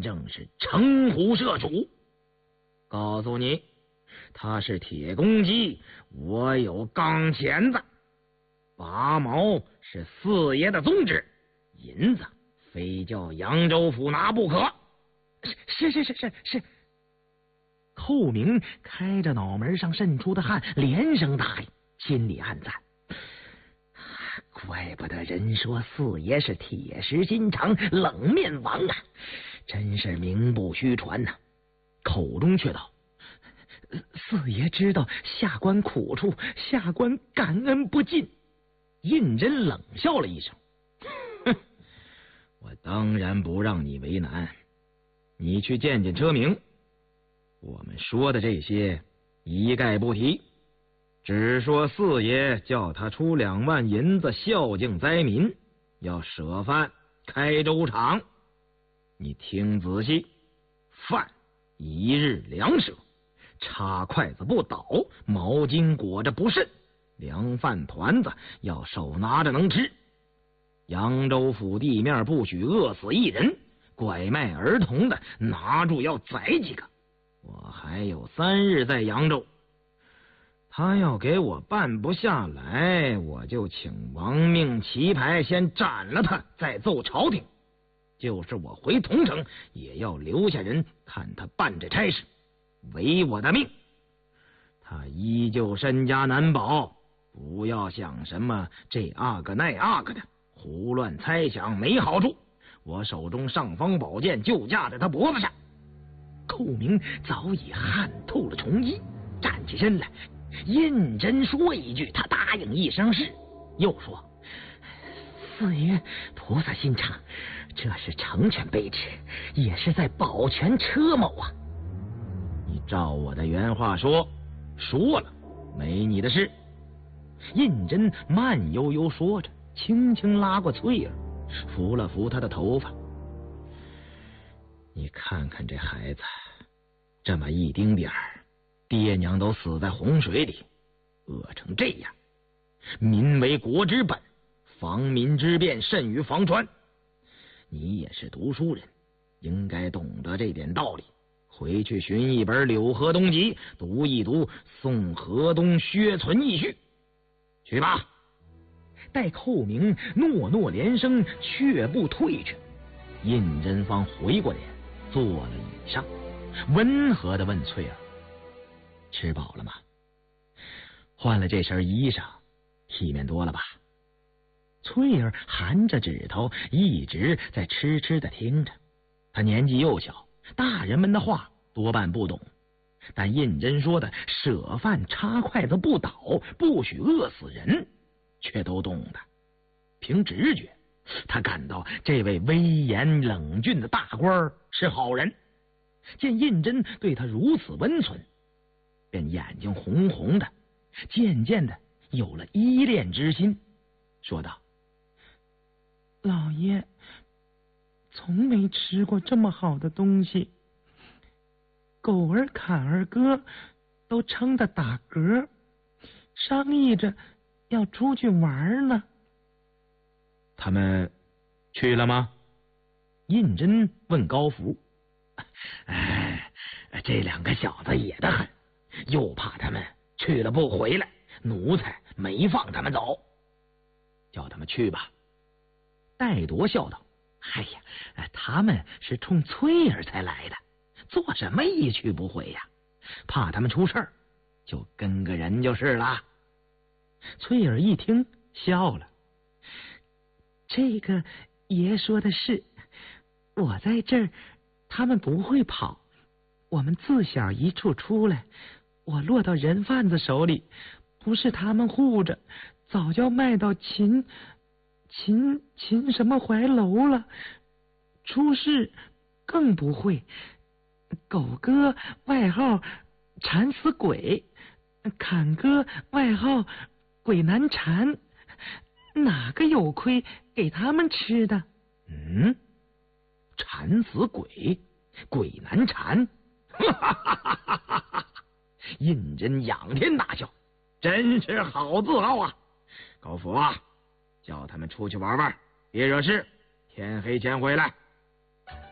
正是城虎社主。告诉你，他是铁公鸡，我有钢钳子。拔毛是四爷的宗旨，银子非叫扬州府拿不可。是。寇明开着脑门上渗出的汗，连声答应，心里暗赞：怪不得人说四爷是铁石心肠、冷面王啊，真是名不虚传呐。口中却道：四爷知道下官苦处，下官感恩不尽。胤禛冷笑了一声：哼，我当然不让你为难，你去见见车明，我们说的这些一概不提，只说四爷叫他出2万银子孝敬灾民，要舍饭开粥厂。你听仔细，饭1日2舍，插筷子不倒，毛巾裹着不渗，凉饭团子要手拿着能吃。扬州府地面不许饿死一人，拐卖儿童的拿住要宰几个。我还有3日在扬州，他要给我办不下来，我就请亡命旗牌先斩了他，再奏朝廷。就是我回桐城，也要留下人看他办这差事，违我的命。他依旧身家难保，不要想什么这个那个的，胡乱猜想没好处。我手中尚方宝剑就架在他脖子上。寇明早已汗透了虫衣，站起身来，胤禛说一句，他答应一声是，又说：四爷菩萨心肠，这是成全卑职，也是在保全车某啊。你照我的原话说了，没你的事。胤禛慢悠悠说着，轻轻拉过翠儿，扶了扶他的头发。你看看这孩子，这么一丁点儿，爹娘都死在洪水里，饿成这样。民为国之本，防民之变甚于防川。你也是读书人，应该懂得这点道理。回去寻一本《柳河东集》，读一读宋河东薛存义序。去吧。待寇明诺诺连声，却步退去。胤禛方回过脸，坐了椅上，温和地问翠儿：吃饱了吗？换了这身衣裳，体面多了吧？翠儿含着指头，一直在痴痴地听着。她年纪幼小，大人们的话多半不懂，但胤禛说的舍饭插筷子不倒，不许饿死人，却都懂的。凭直觉，他感到这位威严冷峻的大官是好人。见胤禛对他如此温存，便眼睛红红的，渐渐的有了依恋之心，说道：老爷从没吃过这么好的东西，狗儿坎儿哥都撑得打嗝，商议着要出去玩呢。他们去了吗？胤禛问高福。这2个小子野得很，又怕他们去了不回来，奴才没放他们走。叫他们去吧。戴铎笑道：哎呀，他们是冲翠儿才来的，做什么一去不回呀？怕他们出事儿，就跟个人就是了。翠儿一听笑了：这个爷说的是，我在这儿，他们不会跑。我们自小一处出来，我落到人贩子手里，不是他们护着，早就卖到秦什么怀楼了。出事更不会。狗哥外号馋死鬼，坎哥外号鬼难缠，哪个有亏给他们吃的？馋死鬼，鬼难缠。胤禛仰天大笑，真是好自豪啊！高福啊，叫他们出去玩玩，别惹事，天黑前回来。